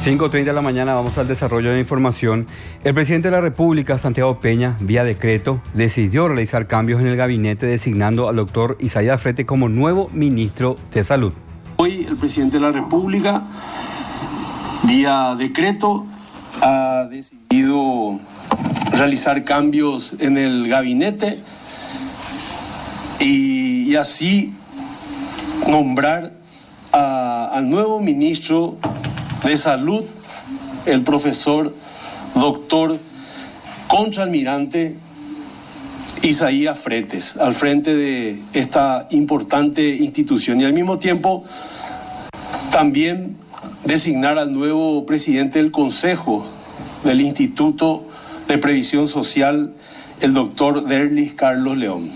5:30 de la mañana vamos al desarrollo de la información. El presidente de la República, Santiago Peña, vía decreto, decidió realizar cambios en el gabinete designando al doctor Isaías Frete como nuevo ministro de Salud. Hoy el presidente de la República, vía decreto, ha decidido realizar cambios en el gabinete y así nombrar al nuevo ministro de Salud, el profesor doctor contraalmirante Isaías Fretes, al frente de esta importante institución, y al mismo tiempo también designar al nuevo presidente del Consejo del Instituto de Previsión Social, el doctor Derlis Carlos León.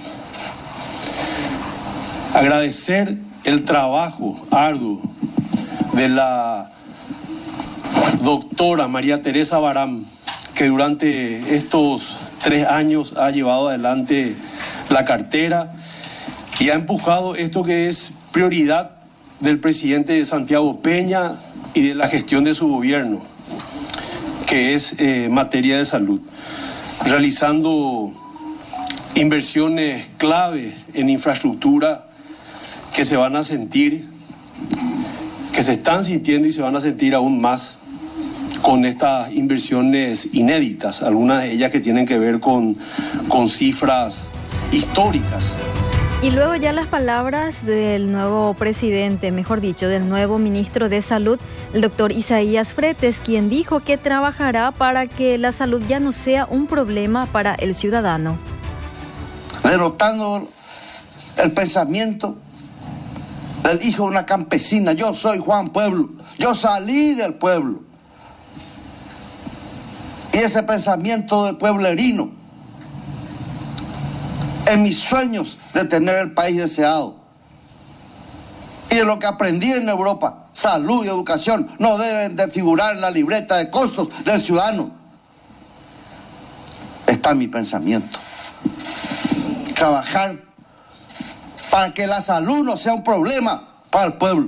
Agradecer el trabajo arduo de la doctora María Teresa Baram, que durante estos 3 años ha llevado adelante la cartera y ha empujado esto que es prioridad del presidente Santiago Peña y de la gestión de su gobierno, que es materia de salud, realizando inversiones claves en infraestructura que se van a sentir, que se están sintiendo y se van a sentir aún más con estas inversiones inéditas, algunas de ellas que tienen que ver con cifras históricas. Y luego ya las palabras del nuevo presidente, mejor dicho, del nuevo ministro de Salud, el doctor Isaías Fretes, quien dijo que trabajará para que la salud ya no sea un problema para el ciudadano. Derrotando el pensamiento del hijo de una campesina. Yo soy Juan Pueblo, yo salí del pueblo. Y ese pensamiento de pueblerino, en mis sueños de tener el país deseado, y de lo que aprendí en Europa, salud y educación no deben de figurar en la libreta de costos del ciudadano. Está en mi pensamiento. Trabajar para que la salud no sea un problema para el pueblo.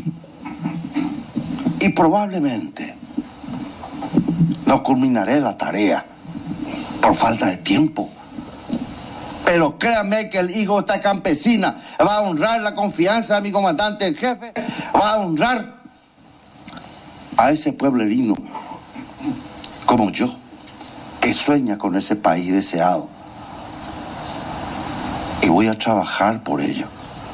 Y probablemente no culminaré la tarea por falta de tiempo. Pero créanme que el hijo de esta campesina va a honrar la confianza de mi comandante en jefe, va a honrar a ese pueblerino como yo, que sueña con ese país deseado. Y voy a trabajar por ello.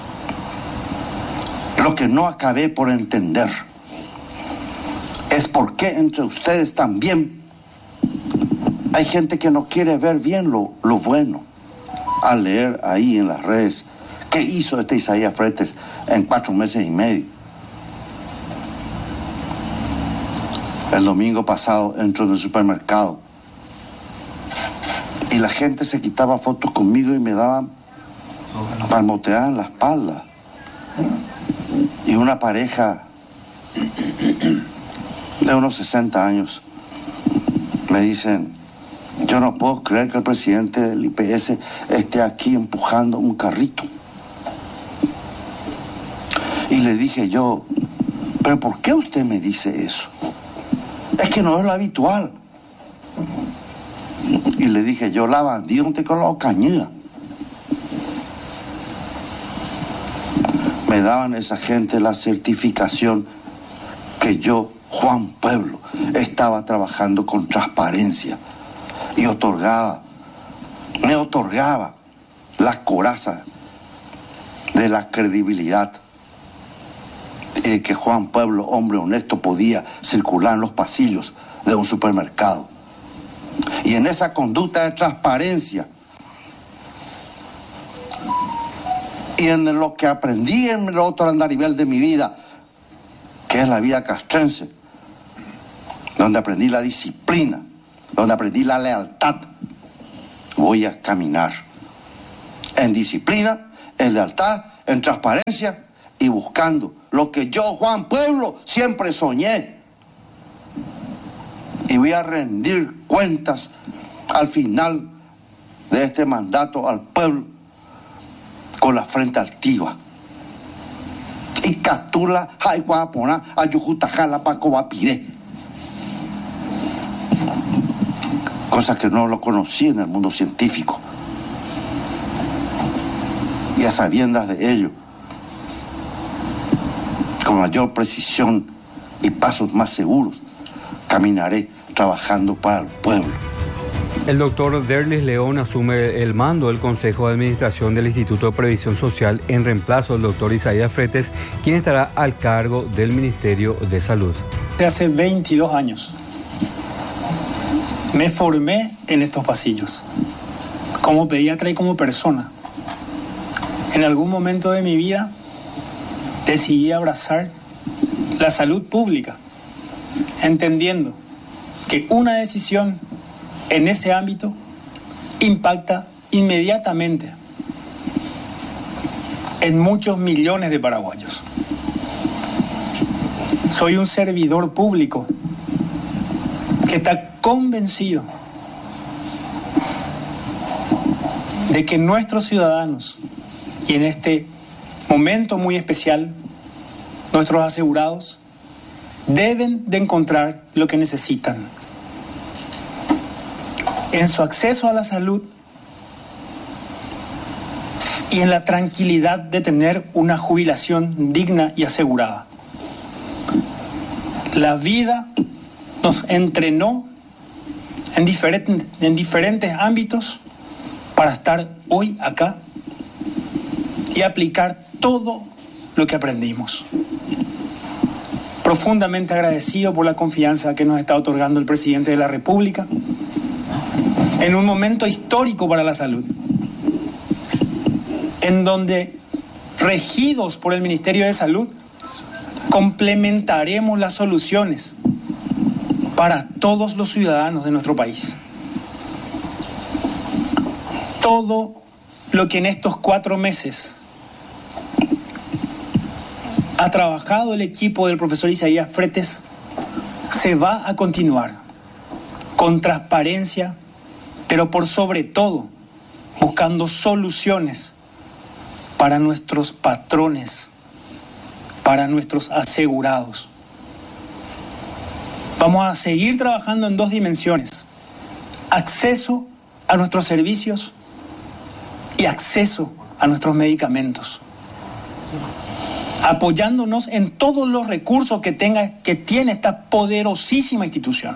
Lo que no acabé por entender es por qué entre ustedes también hay gente que no quiere ver bien lo bueno. Al leer ahí en las redes qué hizo este Isaías Fretes en 4 meses y medio. El domingo pasado entro en el supermercado y la gente se quitaba fotos conmigo y me daban palmoteadas en la espalda. Y una pareja de unos 60 años me dicen: yo no puedo creer que el presidente del IPS esté aquí empujando un carrito. Y le dije yo: ¿pero por qué usted me dice eso? Es que no es lo habitual. Y le dije yo: la bandida no te coloca cañida. Me daban esa gente la certificación que yo, Juan Pueblo, estaba trabajando con transparencia y me otorgaba la coraza de la credibilidad de que Juan Pueblo, hombre honesto, podía circular en los pasillos de un supermercado. Y en esa conducta de transparencia y en lo que aprendí en el otro andarivel de mi vida, que es la vida castrense, donde aprendí la disciplina, donde aprendí la lealtad, voy a caminar en disciplina, en lealtad, en transparencia y buscando lo que yo, Juan Pueblo, siempre soñé. Y voy a rendir cuentas al final de este mandato al pueblo con la frente altiva. Y captura, Jaiguapona, Ayujutajala, Pacobapiré. cosa que no lo conocí en el mundo científico. Y a sabiendas de ello, con mayor precisión y pasos más seguros, caminaré trabajando para el pueblo. El doctor Derlis León asume el mando del Consejo de Administración del Instituto de Previsión Social en reemplazo del doctor Isaías Fretes, quien estará al cargo del Ministerio de Salud. Hace 22 años me formé en estos pasillos, como pediatra y como persona. En algún momento de mi vida decidí abrazar la salud pública, entendiendo que una decisión en ese ámbito impacta inmediatamente en muchos millones de paraguayos. Soy un servidor público que está convencido de que nuestros ciudadanos, y en este momento muy especial, nuestros asegurados, deben de encontrar lo que necesitan en su acceso a la salud y en la tranquilidad de tener una jubilación digna y asegurada. La vida nos entrenó en diferentes ámbitos para estar hoy acá y aplicar todo lo que aprendimos. Profundamente agradecido por la confianza que nos está otorgando el presidente de la República en un momento histórico para la salud, en donde, regidos por el Ministerio de Salud, complementaremos las soluciones para todos los ciudadanos de nuestro país. Todo lo que en estos 4 meses ha trabajado el equipo del profesor Isaías Fretes se va a continuar con transparencia, pero por sobre todo buscando soluciones para nuestros patrones, para nuestros asegurados. Vamos a seguir trabajando en 2 dimensiones: acceso a nuestros servicios y acceso a nuestros medicamentos, apoyándonos en todos los recursos que tiene esta poderosísima institución.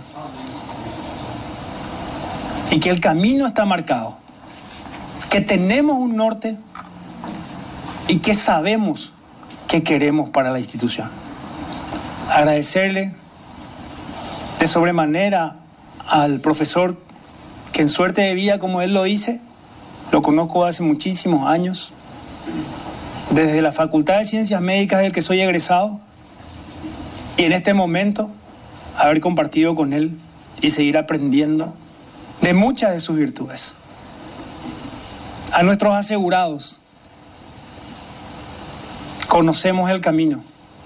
Y que el camino está marcado, que tenemos un norte y que sabemos qué queremos para la institución. Agradecerle de sobremanera al profesor, que en suerte de vida, como él lo dice, lo conozco hace muchísimos años, desde la Facultad de Ciencias Médicas del que soy egresado, y en este momento haber compartido con él y seguir aprendiendo de muchas de sus virtudes. A nuestros asegurados, conocemos el camino,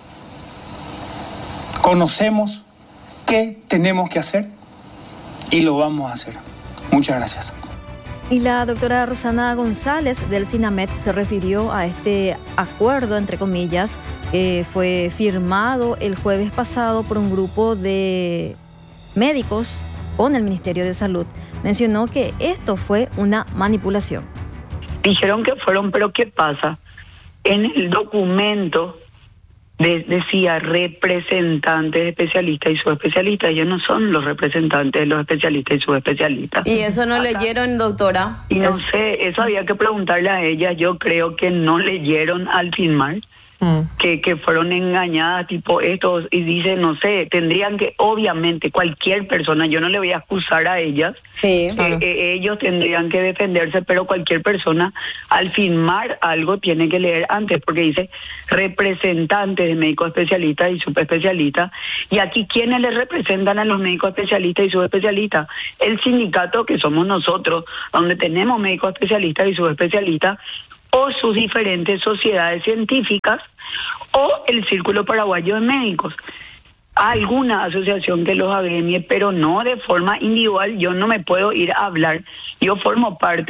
conocemos qué tenemos que hacer y lo vamos a hacer. Muchas gracias. Y la doctora Rosana González del SINAMED se refirió a este acuerdo, entre comillas, que fue firmado el jueves pasado por un grupo de médicos con el Ministerio de Salud. Mencionó que esto fue una manipulación. Dijeron que fueron, pero ¿qué pasa? En el documento decía representantes, especialistas y subespecialistas. Ellos no son los representantes de los especialistas y subespecialistas. ¿Y eso no leyeron, doctora? Y no sé, eso había que preguntarle a ellas. Yo creo que no leyeron al firmar. Que fueron engañadas, tipo estos, y dicen, no sé, tendrían que, obviamente, cualquier persona, yo no le voy a acusar a ellas, sí, claro. Ellos tendrían que defenderse, pero cualquier persona al firmar algo tiene que leer antes, porque dice representantes de médicos especialistas y subespecialistas, y aquí ¿quiénes les representan a los médicos especialistas y subespecialistas? El sindicato, que somos nosotros, donde tenemos médicos especialistas y subespecialistas, o sus diferentes sociedades científicas, o el Círculo Paraguayo de Médicos. Alguna asociación que los agremie, pero no de forma individual. Yo no me puedo ir a hablar. Yo formo parte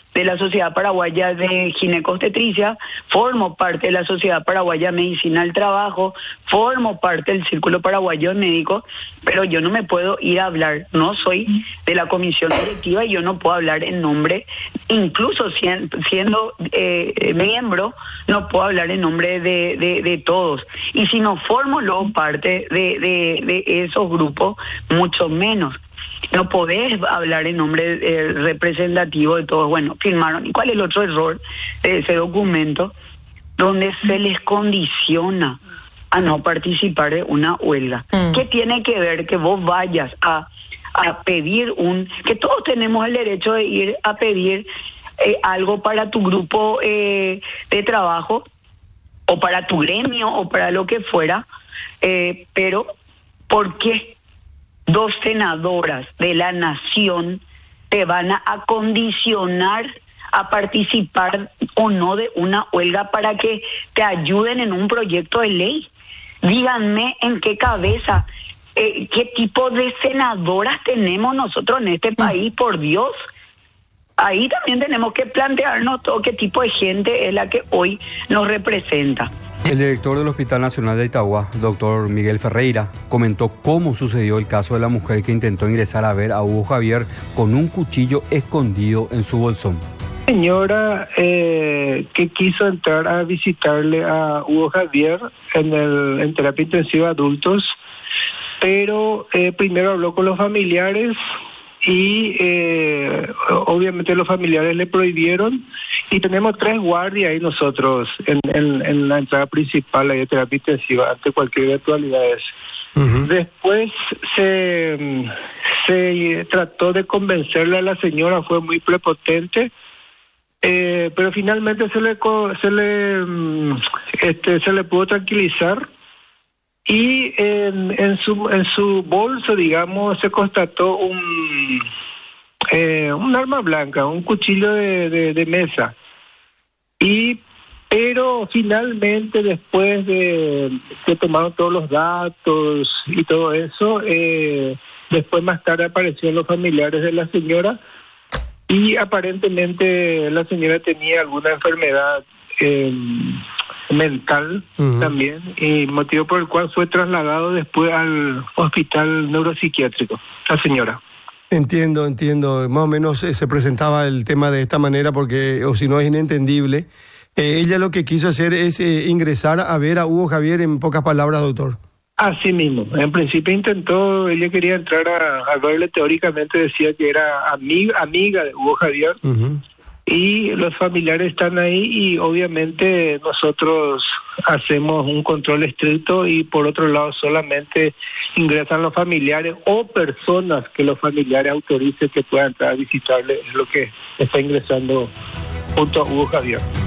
de la Sociedad Paraguaya de Ginecobstetricia, formo parte de la Sociedad Paraguaya de Medicina del Trabajo, formo parte del Círculo Paraguayo de Médicos, pero yo no me puedo ir a hablar, no soy de la comisión directiva y yo no puedo hablar en nombre, incluso siendo miembro, no puedo hablar en nombre de todos. Y si no formo luego parte de esos grupos, mucho menos. No podés hablar en nombre representativo de todos. Bueno, firmaron. ¿Y cuál es el otro error de ese documento? Donde se les condiciona a no participar de una huelga. ¿Qué tiene que ver que vos vayas a pedir que todos tenemos el derecho de ir a pedir algo para tu grupo de trabajo o para tu gremio o para lo que fuera, pero ¿por qué 2 senadoras de la nación te van a condicionar a participar o no de una huelga para que te ayuden en un proyecto de ley? Díganme en qué cabeza, qué tipo de senadoras tenemos nosotros en este país, por Dios. Ahí también tenemos que plantearnos todo qué tipo de gente es la que hoy nos representa. El director del Hospital Nacional de Itagua, doctor Miguel Ferreira, comentó cómo sucedió el caso de la mujer que intentó ingresar a ver a Hugo Javier con un cuchillo escondido en su bolsón. Señora que quiso entrar a visitarle a Hugo Javier en terapia intensiva adultos, pero primero habló con los familiares y obviamente los familiares le prohibieron, y tenemos 3 guardias ahí nosotros en la entrada principal de terapia intensiva ante cualquier eventualidad. Después se trató de convencerle a la señora, fue muy prepotente, pero finalmente se le pudo tranquilizar. Y en su bolso, digamos, se constató un arma blanca, un cuchillo de mesa. Pero finalmente, después de que tomaron todos los datos y todo eso, después más tarde aparecieron los familiares de la señora, y aparentemente la señora tenía alguna enfermedad mental también, y motivo por el cual fue trasladado después al hospital neuropsiquiátrico, la señora. Entiendo, más o menos se presentaba el tema de esta manera, porque o si no es inentendible. Ella lo que quiso hacer es ingresar a ver a Hugo Javier, en pocas palabras, doctor. Así mismo, en principio ella quería entrar a verle, teóricamente decía que era amiga de Hugo Javier. Y los familiares están ahí, y obviamente nosotros hacemos un control estricto, y por otro lado solamente ingresan los familiares o personas que los familiares autoricen que puedan entrar a visitarle, es lo que está ingresando junto a Hugo Javier.